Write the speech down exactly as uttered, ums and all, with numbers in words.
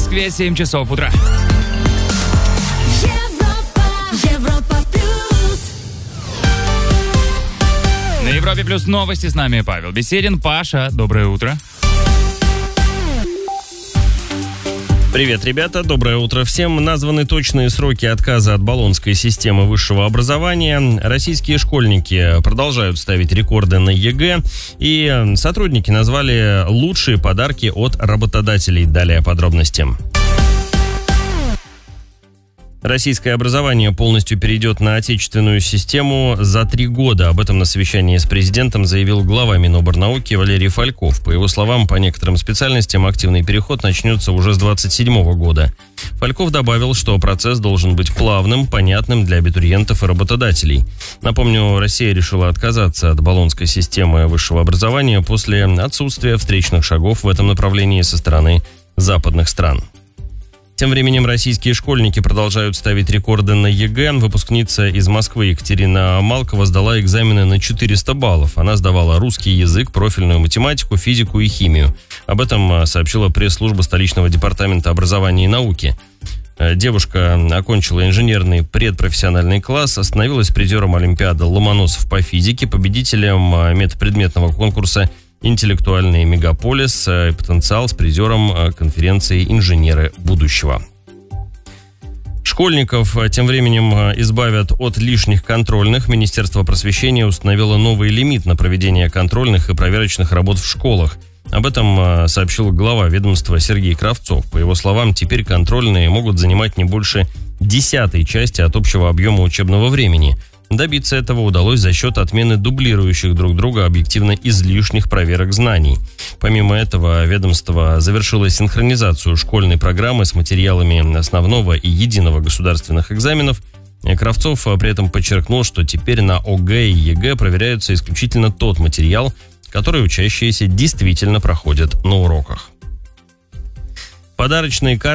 Москве семь часов утра. На Европе плюс новости, с нами Павел Беседин. Паша, доброе утро. Привет, ребята, доброе утро всем. Названы точные сроки отказа от болонской системы высшего образования. Российские школьники продолжают ставить рекорды на ЕГЭ. И сотрудники назвали лучшие подарки от работодателей. Далее подробности. Российское образование полностью перейдет на отечественную систему за три года. Об этом на совещании с президентом заявил глава Миноборнауки Валерий Фальков. По его словам, по некоторым специальностям активный переход начнется уже с двадцать седьмого года. Фальков добавил, что процесс должен быть плавным, понятным для абитуриентов и работодателей. Напомню, Россия решила отказаться от болонской системы высшего образования после отсутствия встречных шагов в этом направлении со стороны западных стран. Тем временем российские школьники продолжают ставить рекорды на ЕГЭ. Выпускница из Москвы Екатерина Малкова сдала экзамены на четыреста баллов. Она сдавала русский язык, профильную математику, физику и химию. Об этом сообщила пресс-служба столичного департамента образования и науки. Девушка окончила инженерный предпрофессиональный класс, становилась призером Олимпиады Ломоносов по физике, победителем метапредметного конкурса «Интеллектуальный мегаполис» и потенциал с призером конференции «Инженеры будущего». Школьников тем временем избавят от лишних контрольных. Министерство просвещения установило новый лимит на проведение контрольных и проверочных работ в школах. Об этом сообщил глава ведомства Сергей Кравцов. По его словам, теперь контрольные могут занимать не больше десятой части от общего объема учебного времени. Добиться этого удалось за счет отмены дублирующих друг друга объективно излишних проверок знаний. Помимо этого, ведомство завершило синхронизацию школьной программы с материалами основного и единого государственных экзаменов. Кравцов при этом подчеркнул, что теперь на ОГЭ и ЕГЭ проверяются исключительно тот материал, который учащиеся действительно проходят на уроках. Подарочные карты